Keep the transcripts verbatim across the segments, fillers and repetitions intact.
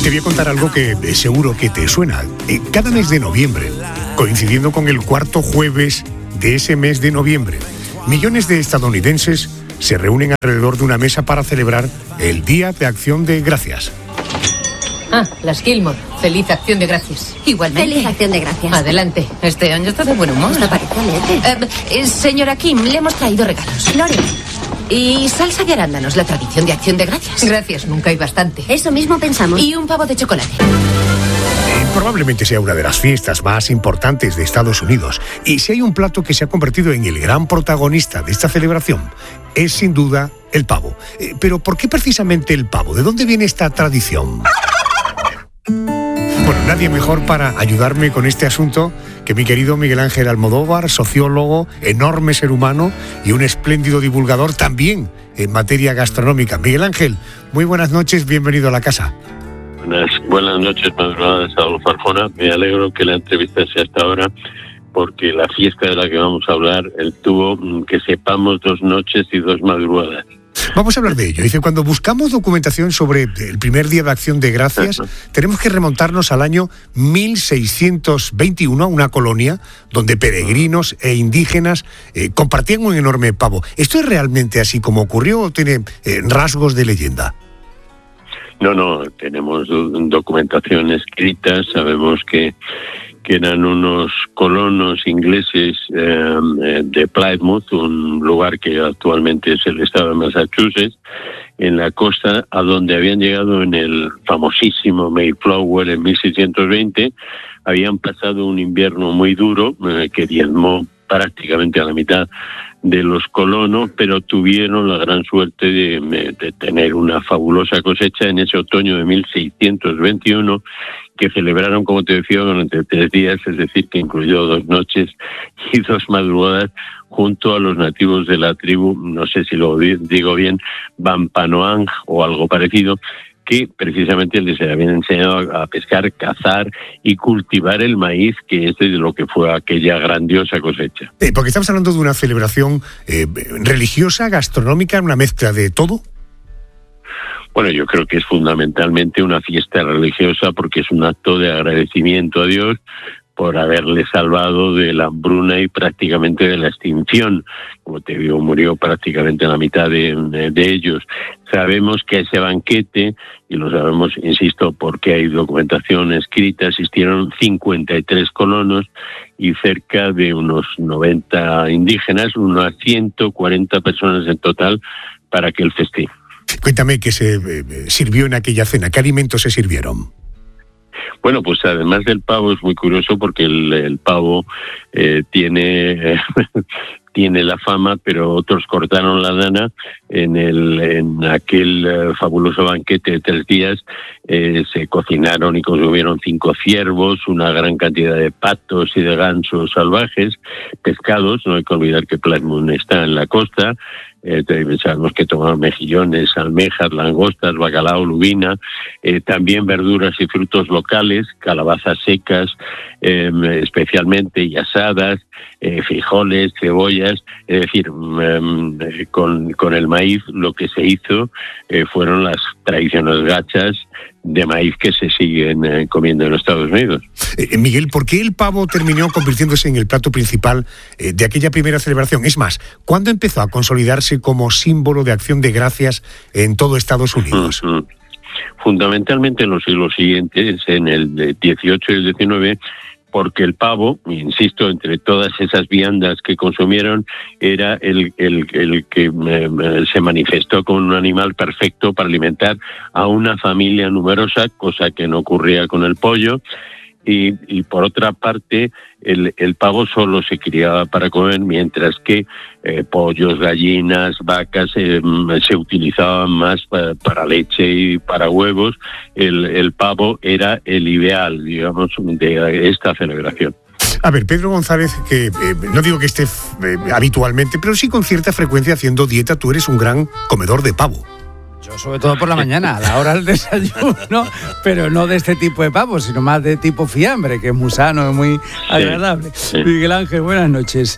Te voy a contar algo que eh, seguro que te suena. Eh, cada mes de noviembre, coincidiendo con el cuarto jueves de ese mes de noviembre, millones de estadounidenses se reúnen alrededor de una mesa para celebrar el Día de Acción de Gracias. Ah, las Gilmore. Feliz Acción de Gracias. Igualmente. Feliz Acción de Gracias. Adelante. Este año está de buen humor. Está pareciendo. Eh, eh, señora Kim, le hemos traído regalos. Lore. Y salsa de arándanos, la tradición de Acción de Gracias. Gracias, nunca hay bastante. Eso mismo pensamos. Y un pavo de chocolate. Eh, probablemente sea una de las fiestas más importantes de Estados Unidos. Y si hay un plato que se ha convertido en el gran protagonista de esta celebración, es sin duda el pavo. Eh, pero ¿por qué precisamente el pavo? ¿De dónde viene esta tradición? Bueno, nadie mejor para ayudarme con este asunto que mi querido Miguel Ángel Almodóvar, sociólogo, enorme ser humano y un espléndido divulgador también en materia gastronómica. Miguel Ángel, muy buenas noches, bienvenido a la casa. Buenas, buenas noches, madrugadas, Adolfo Arjona. Me alegro que la entrevista sea hasta ahora, porque la fiesta de la que vamos a hablar él tuvo, que sepamos, dos noches y dos madrugadas. Vamos a hablar de ello. Dice, cuando buscamos documentación sobre el primer Día de Acción de Gracias, tenemos que remontarnos al año mil seiscientos veintiuno, a una colonia donde peregrinos e indígenas eh, compartían un enorme pavo. ¿Esto es realmente así como ocurrió o tiene eh, rasgos de leyenda? No, no, tenemos documentación escrita, sabemos que que eran unos colonos ingleses eh, de Plymouth, un lugar que actualmente es el estado de Massachusetts, en la costa, a donde habían llegado en el famosísimo Mayflower en mil seiscientos veinte. Habían pasado un invierno muy duro eh, que diezmó prácticamente a la mitad de los colonos, pero tuvieron la gran suerte de, de tener una fabulosa cosecha en ese otoño de mil seiscientos veintiuno, que celebraron, como te decía, durante tres días, es decir, que incluyó dos noches y dos madrugadas, junto a los nativos de la tribu, no sé si lo digo bien, Wampanoag o algo parecido, que precisamente les habían enseñado a pescar, cazar y cultivar el maíz, que es de lo que fue aquella grandiosa cosecha. Eh, porque estamos hablando de una celebración eh, religiosa, gastronómica, una mezcla de todo. Bueno, yo creo que es fundamentalmente una fiesta religiosa, porque es un acto de agradecimiento a Dios por haberle salvado de la hambruna y prácticamente de la extinción. Como te digo, murió prácticamente la mitad de, de, de ellos. Sabemos que a ese banquete, y lo sabemos, insisto, porque hay documentación escrita, asistieron cincuenta y tres colonos y cerca de unos noventa indígenas, unas ciento cuarenta personas en total para aquel festín. Cuéntame qué se eh, sirvió en aquella cena, qué alimentos se sirvieron. Bueno, pues además del pavo es muy curioso, porque el, el pavo eh, tiene eh, tiene la fama, pero otros cortaron la lana. En el en aquel eh, fabuloso banquete de tres días eh, se cocinaron y consumieron cinco ciervos, una gran cantidad de patos y de gansos salvajes, pescados. No hay que olvidar que Plymouth está en la costa. Eh, sabemos que tomaron mejillones, almejas, langostas, bacalao, lubina, eh, también verduras y frutos locales, calabazas secas eh, especialmente y asadas, eh, frijoles, cebollas. Es decir, eh, con, con el maíz lo que se hizo eh, fueron las tradicionales gachas de maíz que se siguen eh, comiendo en los Estados Unidos. Eh, Miguel, ¿por qué el pavo terminó convirtiéndose en el plato principal eh, de aquella primera celebración? Es más, ¿cuándo empezó a consolidarse como símbolo de acción de gracias en todo Estados Unidos? Uh-huh. Fundamentalmente en los siglos siguientes, en el dieciocho y el diecinueve, porque el pavo, insisto, entre todas esas viandas que consumieron, era el, el, el que eh, se manifestó como un animal perfecto para alimentar a una familia numerosa, cosa que no ocurría con el pollo. Y, y por otra parte, el, el pavo solo se criaba para comer, mientras que eh, pollos, gallinas, vacas eh, se utilizaban más para, para leche y para huevos. El, el pavo era el ideal, digamos, de esta celebración. A ver, Pedro González, que eh, no digo que esté eh, habitualmente, pero sí con cierta frecuencia haciendo dieta, tú eres un gran comedor de pavo. Yo sobre todo por la mañana, a la hora del desayuno, pero no de este tipo de pavo, sino más de tipo fiambre, que es muy sano y muy agradable. Sí, sí. Miguel Ángel, buenas noches.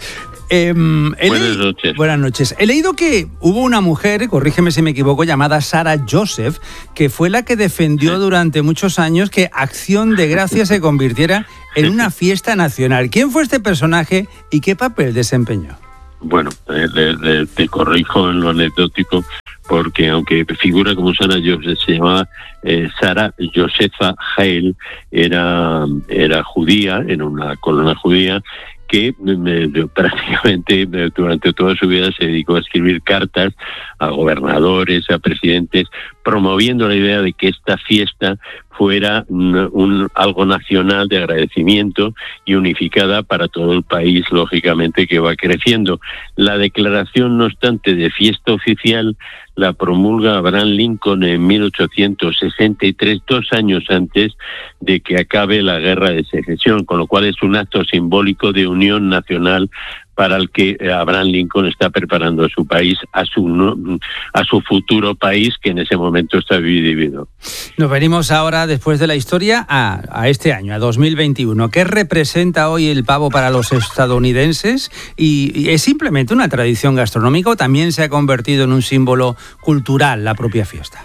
Eh, buenas noches. Buenas noches. He leído que hubo una mujer, corrígeme si me equivoco, llamada Sarah Joseph, que fue la que defendió durante muchos años que Acción de Gracias se convirtiera en una fiesta nacional. ¿Quién fue este personaje y qué papel desempeñó? Bueno, eh, le, le, te corrijo en lo anecdótico, porque aunque figura como Sarah Joseph, se llamaba eh, Sarah Josepha Heil, era, era judía, en una colonia judía, que eh, prácticamente eh, durante toda su vida se dedicó a escribir cartas a gobernadores, a presidentes, promoviendo la idea de que esta fiesta fuera un, un, algo nacional de agradecimiento y unificada para todo el país, lógicamente, que va creciendo. La declaración, no obstante, de fiesta oficial la promulga Abraham Lincoln en mil ochocientos sesenta y tres, dos años antes de que acabe la Guerra de Secesión, con lo cual es un acto simbólico de unión nacional para el que Abraham Lincoln está preparando a su país, a su a su futuro país, que en ese momento está dividido. Nos venimos ahora, después de la historia, a, a este año, a dos mil veintiuno. ¿Qué representa hoy el pavo para los estadounidenses? ¿Y, y es simplemente una tradición gastronómica o también se ha convertido en un símbolo cultural la propia fiesta?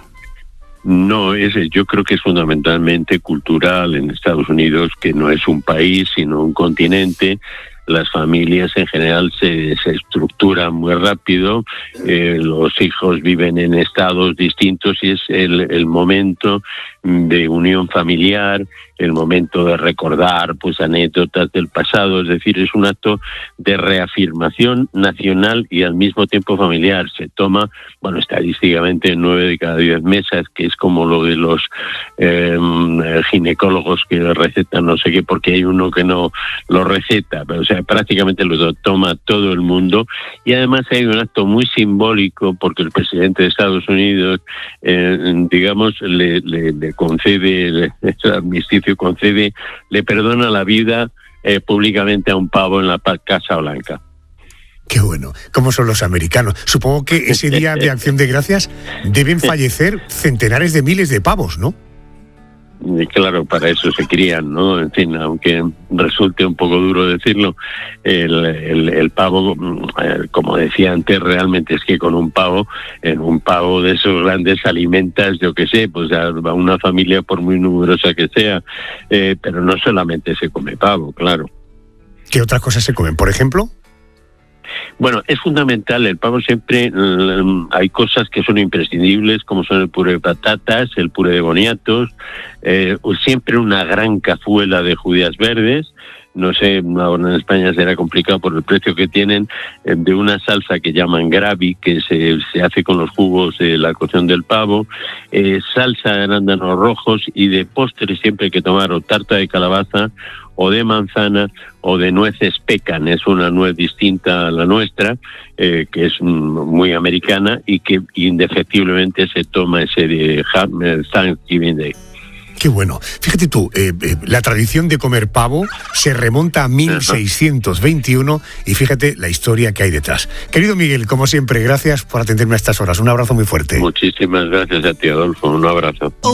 No, es, yo creo que es fundamentalmente cultural en Estados Unidos, que no es un país, sino un continente. Las familias en general se, se estructuran muy rápido, eh, los hijos viven en estados distintos y es el, el momento de unión familiar, el momento de recordar pues anécdotas del pasado, es decir, es un acto de reafirmación nacional y al mismo tiempo familiar. Se toma, bueno, estadísticamente nueve de cada diez mesas, que es como lo de los eh, ginecólogos que recetan no sé qué, porque hay uno que no lo receta, pero o sea, prácticamente lo toma todo el mundo. Y además hay un acto muy simbólico, porque el presidente de Estados Unidos, eh, digamos, le, le, le concede, el armisticio concede, le perdona la vida eh, públicamente a un pavo en la Casa Blanca. Qué bueno. ¿Cómo son los americanos? Supongo que ese día de Acción de Gracias deben fallecer centenares de miles de pavos, ¿no? Y claro, para eso se crían, ¿no? En fin, aunque resulte un poco duro decirlo, el, el, el pavo, como decía antes, realmente es que con un pavo, en un pavo de esos grandes alimentas, yo qué sé, pues a una familia por muy numerosa que sea, eh, pero no solamente se come pavo, claro. ¿Qué otras cosas se comen, por ejemplo? Bueno, es fundamental, el pavo siempre, um, hay cosas que son imprescindibles, como son el puré de patatas, el puré de boniatos, eh, siempre una gran cazuela de judías verdes. No sé, ahora en España será complicado por el precio que tienen, eh, de una salsa que llaman gravy, que se, se hace con los jugos de la cocción del pavo, eh, salsa de arándanos rojos, y de postre siempre hay que tomar o tarta de calabaza, o de manzana, o de nueces pecan. Es una nuez distinta a la nuestra, eh, que es muy americana y que indefectiblemente se toma ese de Thanksgiving Day. Qué bueno. Fíjate tú, eh, eh, la tradición de comer pavo se remonta a mil seiscientos veintiuno y fíjate la historia que hay detrás. Querido Miguel, como siempre, gracias por atenderme a estas horas. Un abrazo muy fuerte. Muchísimas gracias a ti, Adolfo. Un abrazo.